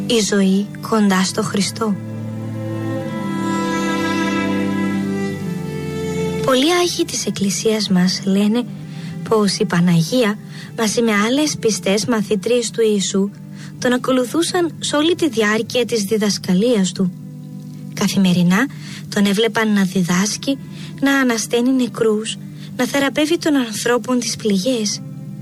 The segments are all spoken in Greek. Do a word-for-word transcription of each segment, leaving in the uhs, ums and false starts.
η ζωή κοντά στο Χριστό. Πολλοί άγιοι της Εκκλησίας μας λένε πως η Παναγία μαζί με άλλες πιστές μαθήτριες του Ιησού τον ακολουθούσαν σε όλη τη διάρκεια της διδασκαλίας του. Καθημερινά τον έβλεπαν να διδάσκει, να ανασταίνει νεκρούς, να θεραπεύει των ανθρώπων τις πληγές.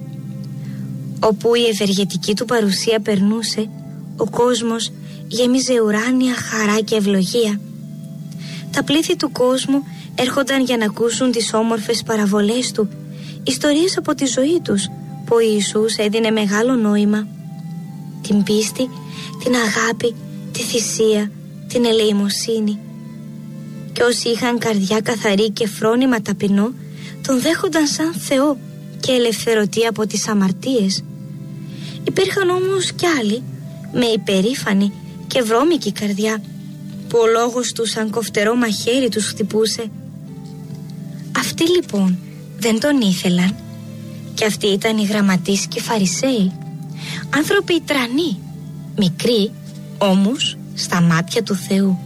Όπου η ευεργετική του παρουσία περνούσε, ο κόσμος γέμιζε ουράνια χαρά και ευλογία. Τα πλήθη του κόσμου έρχονταν για να ακούσουν τις όμορφες παραβολές του, ιστορίες από τη ζωή τους που ο Ιησούς έδινε μεγάλο νόημα. Την πίστη, την αγάπη, τη θυσία, την ελεημοσύνη. Και όσοι είχαν καρδιά καθαρή και φρόνημα ταπεινό, τον δέχονταν σαν Θεό και ελευθερωτή από τις αμαρτίες. Υπήρχαν όμως κι άλλοι με υπερήφανη και βρώμικη καρδιά, που ο λόγος του σαν κοφτερό μαχαίρι τους χτυπούσε. Αυτοί λοιπόν δεν τον ήθελαν, και αυτοί ήταν οι γραμματείς και οι Φαρισαίοι, άνθρωποι τρανοί, μικροί όμως στα μάτια του Θεού.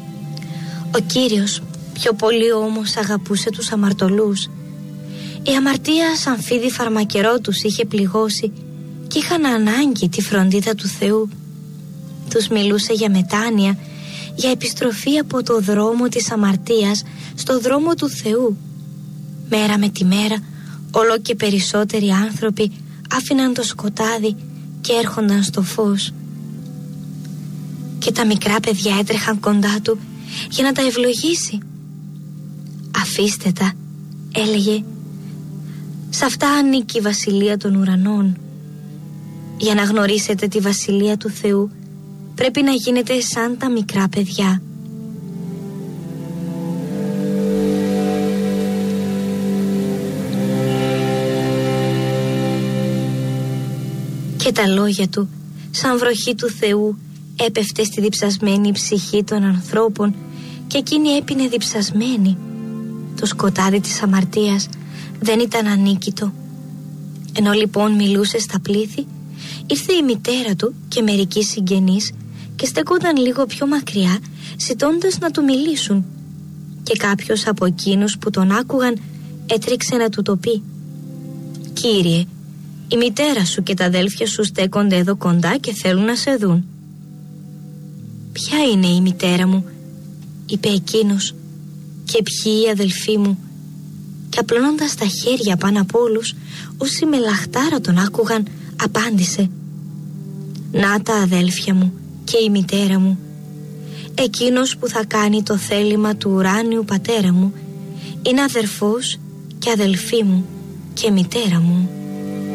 Ο Κύριος πιο πολύ όμως αγαπούσε τους αμαρτωλούς. Η αμαρτία σαν φίδι φαρμακερό τους είχε πληγώσει και είχαν ανάγκη τη φροντίδα του Θεού. Τους μιλούσε για μετάνοια, για επιστροφή από το δρόμο της αμαρτίας στο δρόμο του Θεού. Μέρα με τη μέρα όλο και περισσότεροι άνθρωποι άφηναν το σκοτάδι και έρχονταν στο φως. Και τα μικρά παιδιά έτρεχαν κοντά του για να τα ευλογήσει. «Αφήστε τα», έλεγε, «σ' αυτά ανήκει η βασιλεία των ουρανών». Για να γνωρίσετε τη βασιλεία του Θεού πρέπει να γίνετε σαν τα μικρά παιδιά. Και τα λόγια του σαν βροχή του Θεού έπεφτε στη διψασμένη ψυχή των ανθρώπων και εκείνη έπινε διψασμένη. Το σκοτάδι της αμαρτίας δεν ήταν ανίκητο. Ενώ λοιπόν μιλούσε στα πλήθη, ήρθε η μητέρα του και μερικοί συγγενείς και στεκόταν λίγο πιο μακριά, ζητώντας να του μιλήσουν. Και κάποιος από εκείνους που τον άκουγαν έτρεξε να του το πει. «Κύριε, η μητέρα σου και τα αδέλφια σου στέκονται εδώ κοντά και θέλουν να σε δουν». «Ποια είναι η μητέρα μου?» είπε εκείνος, «και ποιοι οι αδελφοί μου?» Και απλώνοντας τα χέρια πάνω από όλους, όσοι με λαχτάρα τον άκουγαν, απάντησε. «Να τα αδέλφια μου και η μητέρα μου. Εκείνος που θα κάνει το θέλημα του ουράνιου πατέρα μου είναι αδερφός και αδελφή μου και μητέρα μου».